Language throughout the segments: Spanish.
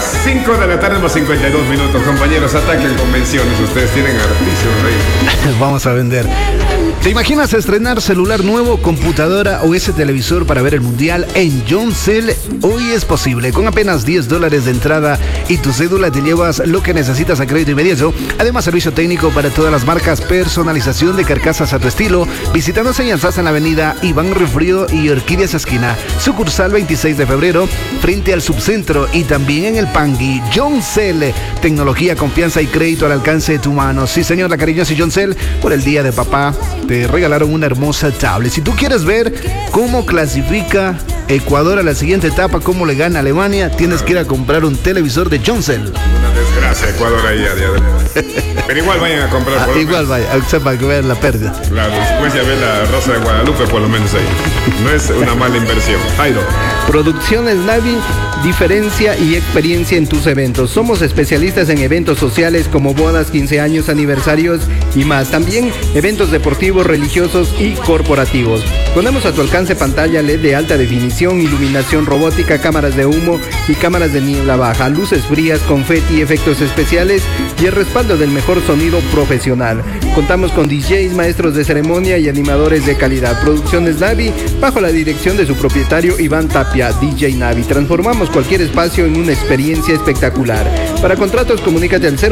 las 5 de la tarde más 52 minutos. Compañeros, ataquen convenciones. Ustedes tienen artísimos ahí. Vamos a vender. ¿Te imaginas estrenar celular nuevo, computadora o ese televisor para ver el mundial en Yoncell? Hoy es posible. Con apenas $10 de entrada y tu cédula te llevas lo que necesitas a crédito inmediato. Además, servicio técnico para todas las marcas, personalización de carcasas a tu estilo. Visítanos en Yanzas en la avenida Iván Riofrío y Orquídeas Esquina. Sucursal 26 de febrero, frente al subcentro y también en el Pangui. Yoncell, tecnología, confianza y crédito al alcance de tu mano. Sí, señor, la cariñosa Yoncell, por el Día de Papá te regalaron una hermosa tablet. Si tú quieres ver cómo clasifica Ecuador a la siguiente etapa, cómo le gana a Alemania, tienes que ir a comprar un televisor de Yoncell. Una desgracia Ecuador ahí a día de hoy. Pero igual vayan a comprar por igual vaya, para que vean la pérdida. Claro, después ya ven la Rosa de Guadalupe por lo menos ahí. No es una mala inversión. Jairo. Producciones Navi, diferencia y experiencia en tus eventos. Somos especialistas en eventos sociales como bodas, 15 años, aniversarios y más. También eventos deportivos, religiosos y corporativos. Ponemos a tu alcance pantalla LED de alta definición, iluminación robótica, cámaras de humo y cámaras de niebla baja, luces frías, confeti, efectos especiales y el respaldo del mejor sonido profesional. Contamos con DJs, maestros de ceremonia y animadores de calidad. Producciones Navi, bajo la dirección de su propietario Iván Tapia, DJ Navi. Transformamos cualquier espacio en una experiencia espectacular. Para contratos, comunícate al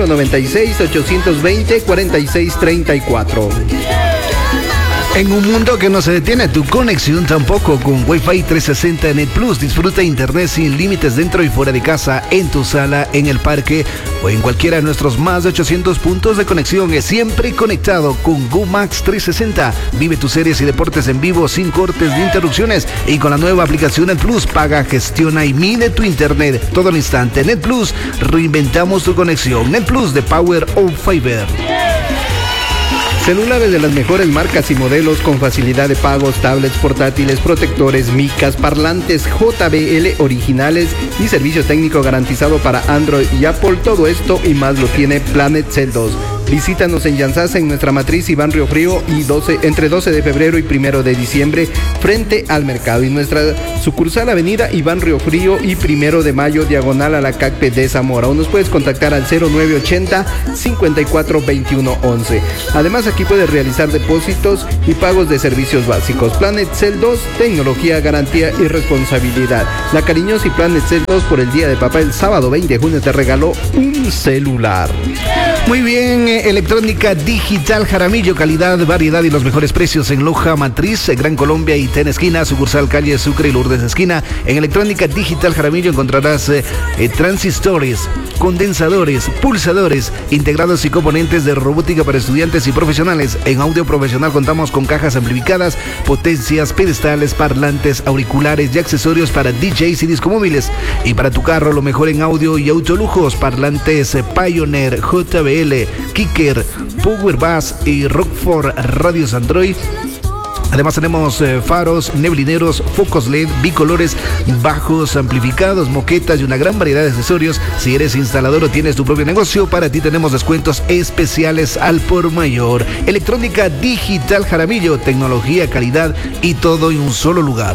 096-820-4634. En un mundo que no se detiene, tu conexión tampoco. Con Wi-Fi 360 Net Plus, disfruta internet sin límites dentro y fuera de casa, en tu sala, en el parque o en cualquiera de nuestros más de 800 puntos de conexión. Es siempre conectado con GoMax 360. Vive tus series y deportes en vivo sin cortes ni interrupciones. Y con la nueva aplicación Net Plus, paga, gestiona y mide tu internet todo el instante. Net Plus, reinventamos tu conexión. Net Plus de Power of Fiber. Celulares de las mejores marcas y modelos con facilidad de pagos, tablets portátiles, protectores, micas, parlantes JBL originales y servicio técnico garantizado para Android y Apple. Todo esto y más lo tiene PlanetCell 2. Visítanos en Yanzas, en nuestra matriz Iván Riofrío y entre 12 de febrero y 1 de diciembre frente al mercado, y nuestra sucursal avenida Iván Riofrío y 1 de mayo diagonal a la CACPE de Zamora, o nos puedes contactar al 0980 54 21 11. Además, aquí puedes realizar depósitos y pagos de servicios básicos. PlanetCell 2, tecnología, garantía y responsabilidad. La cariñosa y PlanetCell 2, por el Día de Papá, el sábado 20 de junio te regaló un celular. Muy bien, Electrónica Digital Jaramillo, calidad, variedad y los mejores precios en Loja Matriz, Gran Colombia y Ten Esquina, sucursal calle Sucre y Lourdes Esquina. En Electrónica Digital Jaramillo encontrarás transistores, condensadores, pulsadores, integrados y componentes de robótica para estudiantes y profesionales. En audio profesional contamos con cajas amplificadas, potencias, pedestales, parlantes, auriculares y accesorios para DJs y discomóviles. Y para tu carro, lo mejor en audio y autolujos, parlantes Pioneer, JBL, Kicker, Power Bass y Rockford radios Android. Además tenemos faros, neblineros, focos LED, bicolores, bajos amplificados, moquetas y una gran variedad de accesorios. Si eres instalador o tienes tu propio negocio, para ti tenemos descuentos especiales al por mayor. Electrónica Digital Jaramillo, tecnología, calidad y todo en un solo lugar.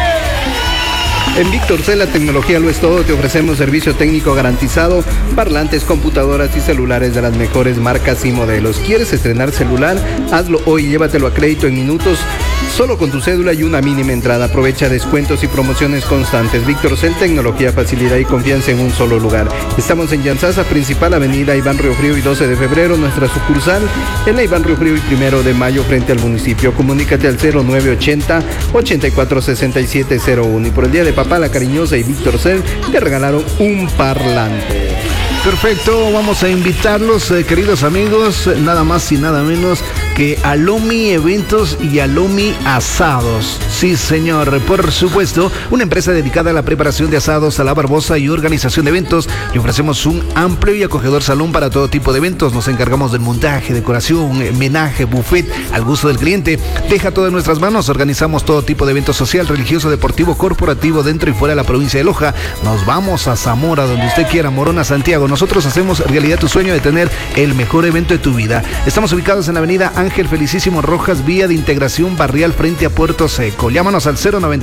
En VictorCell, la tecnología lo es todo. Te ofrecemos servicio técnico garantizado, parlantes, computadoras y celulares de las mejores marcas y modelos. ¿Quieres estrenar celular? Hazlo hoy, llévatelo a crédito en minutos, solo con tu cédula y una mínima entrada. Aprovecha descuentos y promociones constantes. VictorCell, tecnología, facilidad y confianza en un solo lugar. Estamos en Yanzasa, principal avenida Iván Riofrío y 12 de febrero. Nuestra sucursal en la Iván Riofrío y 1 de mayo frente al municipio. Comunícate al 0980 846701. Y por el Día de Papá, la cariñosa y VictorCell te regalaron un parlante. Perfecto, vamos a invitarlos, queridos amigos, nada más y nada menos que Alomi Eventos y Alomi Asados. Sí, señor, por supuesto, una empresa dedicada a la preparación de asados a la Barbosa y organización de eventos. Le ofrecemos un amplio y acogedor salón para todo tipo de eventos. Nos encargamos del montaje, decoración, menaje, buffet, al gusto del cliente. Deja todo en nuestras manos. Organizamos todo tipo de eventos social, religioso, deportivo, corporativo, dentro y fuera de la provincia de Loja. Nos vamos a Zamora, donde usted quiera, Morona, Santiago. Nosotros hacemos realidad tu sueño de tener el mejor evento de tu vida. Estamos ubicados en la avenida Ángel Ángel Felicísimo Rojas, vía de integración barrial frente a Puerto Seco. Llámanos al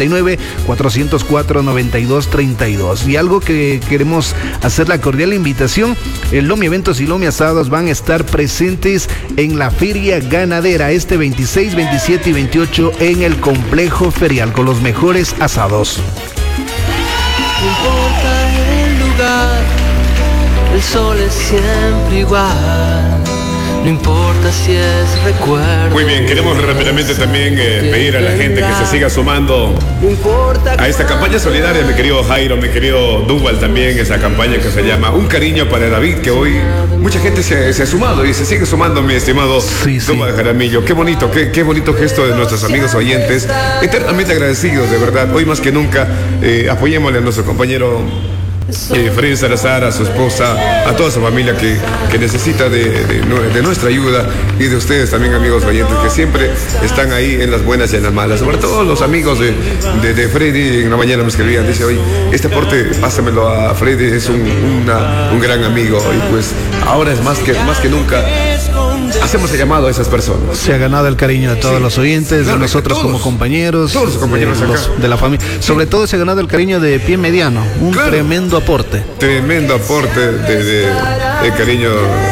099-404-9232. Y algo que queremos hacer la cordial invitación, el Lomi Eventos y Lomi Asados van a estar presentes en la Feria Ganadera este 26, 27 y 28 en el complejo ferial con los mejores asados. No importa el lugar, el sol es siempre igual. No importa si es recuerdo. Muy bien, queremos rápidamente también pedir a la gente que se siga sumando a esta campaña solidaria, mi querido Jairo, mi querido Duval también, esa campaña que se llama Un Cariño para David, que hoy mucha gente se ha sumado y se sigue sumando, mi estimado Duval Jaramillo. Qué bonito, qué bonito gesto de nuestros amigos oyentes, eternamente agradecidos, de verdad. Hoy más que nunca, apoyémosle a nuestro compañero Freddy Salazar, a su esposa, a toda su familia que necesita de nuestra ayuda, y de ustedes también, amigos oyentes, que siempre están ahí en las buenas y en las malas. Sobre todo los amigos de Freddy, en la mañana me escribían, dice: oye, este aporte pásamelo a Freddy, es un gran amigo, y pues ahora es más que nunca hacemos el llamado a esas personas. Se ha ganado el cariño de todos los oyentes, claro, de nosotros como compañeros, todos los compañeros de la familia. Sobre todo se ha ganado el cariño de Pie Mediano, un tremendo aporte. Tremendo aporte de cariño,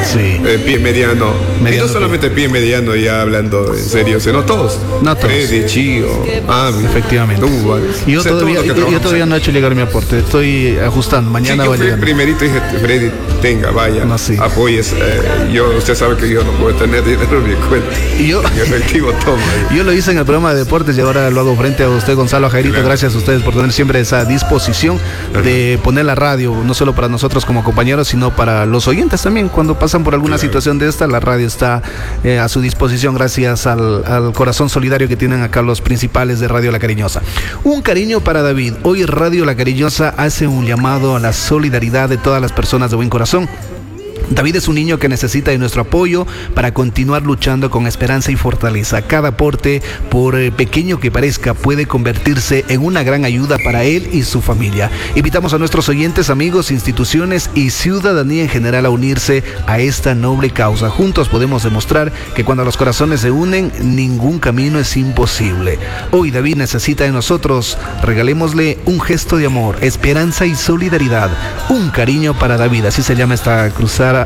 Pie Mediano. Y no solamente Pie Mediano, ya hablando en serio, sino todos. No todos. Freddy, Chío, efectivamente. Yo todavía no he hecho llegar mi aporte, estoy ajustando, mañana voy a llegar. Primerito dije: Freddy, tenga, vaya, apoyes. Usted sabe que yo no puedo tener dinero en mi cuenta. Y efectivo, toma. Yo lo hice en el programa de deportes y ahora lo hago frente a usted, Gonzalo, a Jairito. Claro. Gracias a ustedes por tener siempre esa disposición de poner la radio, no solo para nosotros como compañeros, sino para los oyentes también. Cuando pasan por alguna situación de esta, la radio está a su disposición, gracias al corazón solidario que tienen acá los principales de Radio La Cariñosa. Un cariño para David. Hoy Radio La Cariñosa hace un llamado a la solidaridad de todas las personas de buen corazón. David es un niño que necesita de nuestro apoyo para continuar luchando con esperanza y fortaleza. Cada aporte, por pequeño que parezca, puede convertirse en una gran ayuda para él y su familia. Invitamos a nuestros oyentes, amigos, instituciones y ciudadanía en general a unirse a esta noble causa. Juntos podemos demostrar que cuando los corazones se unen, ningún camino es imposible. Hoy David necesita de nosotros. Regalémosle un gesto de amor, esperanza y solidaridad. Un cariño para David, así se llama esta cruzada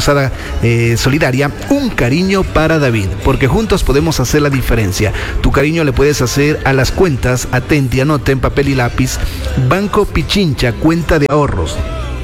solidaria. Un cariño para David, porque juntos podemos hacer la diferencia. Tu cariño le puedes hacer a las cuentas. Atenti, anota en papel y lápiz. Banco Pichincha, cuenta de ahorros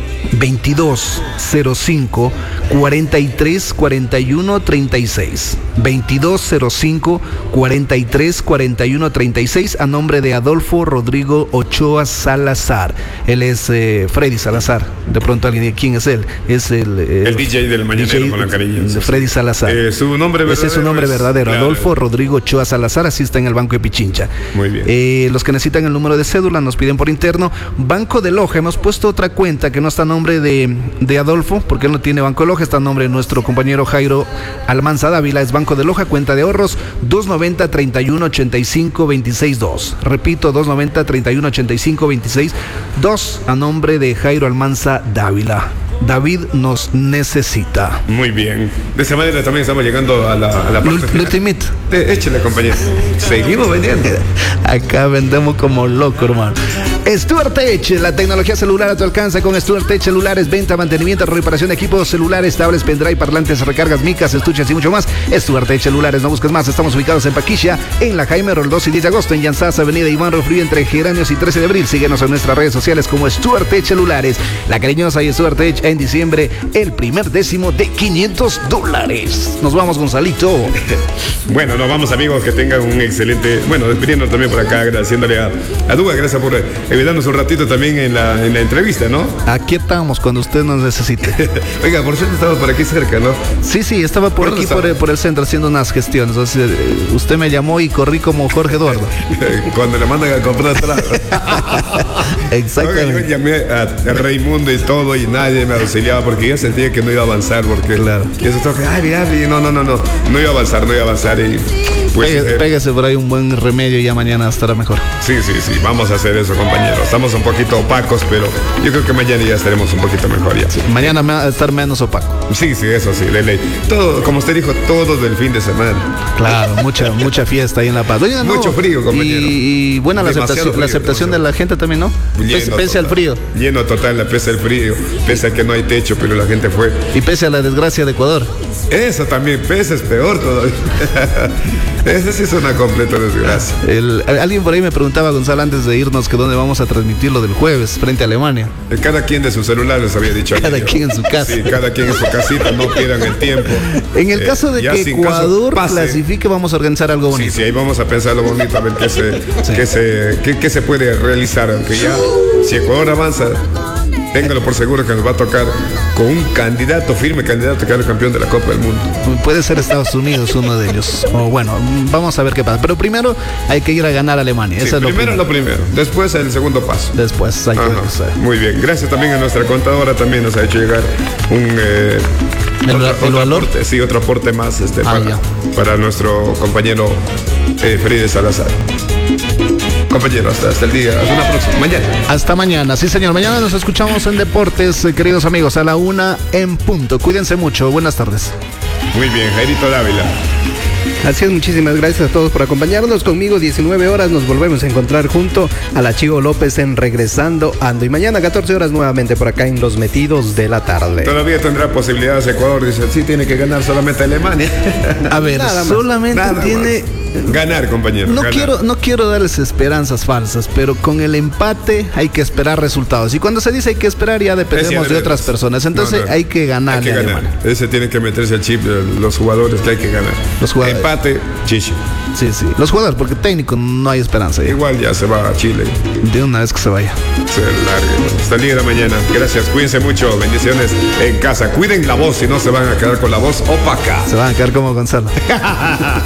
2205 43 41 36 2205 43 41 36, a nombre de Adolfo Rodrigo Ochoa Salazar. Él es Freddy Salazar. De pronto alguien dice: ¿quién es él? Es el DJ del Mañanero con la Cariño. Freddy Salazar. Su nombre verdadero. Ese es su nombre verdadero, claro. Adolfo Rodrigo Ochoa Salazar. Así está en el Banco de Pichincha. Muy bien. Los que necesitan el número de cédula nos piden por interno. Banco de Loja, hemos puesto otra cuenta que no está a nombre de Adolfo, porque él no tiene Banco de Loja, está a nombre de nuestro compañero Jairo Almanza Dávila. Es Banco de Loja, cuenta de ahorros 290 31 85 26 2. Repito, 290 31 85 26 2, a nombre de Jairo Almanza Dávila. David nos necesita. Muy bien. De esa manera también estamos llegando a la parte Ultimate. Échale, compañero. Seguimos vendiendo. Acá vendemos como loco, hermano. Stuart Tech, la tecnología celular a tu alcance con Stuart Tech Celulares, venta, mantenimiento, reparación de equipos celulares, tablets, pendrive, parlantes, recargas, micas, estuches y mucho más. Stuart Tech Celulares, no busques más. Estamos ubicados en Paquisha, en la Jaime Roldós 2 y 10 de agosto, en Llanzas, avenida Iván Rofrío, entre Geranios y 13 de abril. Síguenos en nuestras redes sociales como Stuart Tech Celulares. La Cariñosa y Stuart Tech en diciembre, el primer décimo de $500. Nos vamos, Gonzalito. Bueno, nos vamos, amigos, que tengan un excelente, despidiéndonos también por acá, agradeciéndole a Duga, gracias por darnos un ratito también en la entrevista, ¿no? Aquí estamos cuando usted nos necesite. Oiga, por cierto, estamos por aquí cerca, ¿no? Sí, estaba por aquí, por el centro, haciendo unas gestiones. Entonces, usted me llamó y corrí como Jorge Eduardo. Cuando le mandan a comprar atrás. Exactamente. Oiga, yo llamé a Raimundo y todo, y nadie me auxiliaba porque yo sentía que no iba a avanzar, porque claro. Y eso toca, no iba a avanzar, y Pégase por ahí un buen remedio y ya mañana estará mejor. Sí, vamos a hacer eso, compañeros. Estamos un poquito opacos, pero yo creo que mañana ya estaremos un poquito mejor ya. Sí, mañana va a estar menos opaco. Sí, eso sí, de ley. Todo, como usted dijo, todo del fin de semana. Claro, mucha fiesta ahí en La Paz. Oiga, mucho frío, compañero. Y buena la aceptación de la gente también, ¿no? Pese al frío. Lleno total, pese al frío, pese a que no hay techo, pero la gente fue. Y pese a la desgracia de Ecuador. Eso también, pese es peor todavía. Esa sí es una completa desgracia. Alguien por ahí me preguntaba, Gonzalo, antes de irnos, que dónde vamos a transmitir lo del jueves frente a Alemania. Cada quien de su celular les había dicho. Cada quien en su casa. Sí, cada quien en su casita, no pierdan el tiempo. En el caso de que Ecuador clasifique, vamos a organizar algo bonito. Sí, ahí vamos a pensar lo bonito, a ver qué se puede realizar, aunque ya, si Ecuador avanza, téngalo por seguro que nos va a tocar con un firme candidato a quedar campeón de la Copa del Mundo. Puede ser Estados Unidos uno de ellos. O bueno, vamos a ver qué pasa. Pero primero hay que ir a ganar a Alemania. Sí, lo primero. Después el segundo paso. Después hay que muy bien. Gracias también a nuestra contadora. También nos ha hecho llegar ¿El valor? Aporte, sí, otro aporte más para nuestro compañero Freddy Salazar. Compañero, hasta el día, hasta una próxima, mañana. Hasta mañana, sí señor, mañana nos escuchamos en Deportes, queridos amigos, a la 1 en punto. Cuídense mucho, buenas tardes. Muy bien, Jairito Dávila. Así es, muchísimas gracias a todos por acompañarnos. Conmigo 19 horas nos volvemos a encontrar junto a la Chivo López en Regresando Ando. Y mañana 14 horas nuevamente por acá en Los Metidos de la Tarde. Todavía tendrá posibilidades Ecuador, dice, sí tiene que ganar solamente Alemania. A ver, solamente tiene... Ganar, compañero. No quiero darles esperanzas falsas, pero con el empate hay que esperar resultados. Y cuando se dice hay que esperar, ya dependemos de otras personas. Entonces hay que ganar. Hay que ganar. Ese tiene que meterse al chip de los jugadores que hay que ganar. Los jugadores. Empate, chichi. Sí. Los jugadores, porque técnico no hay esperanza. Ya. Igual ya se va a Chile. De una vez que se vaya. Se largue. Hasta el día de mañana. Gracias. Cuídense mucho. Bendiciones en casa. Cuiden la voz, si no se van a quedar con la voz opaca. Se van a quedar como Gonzalo.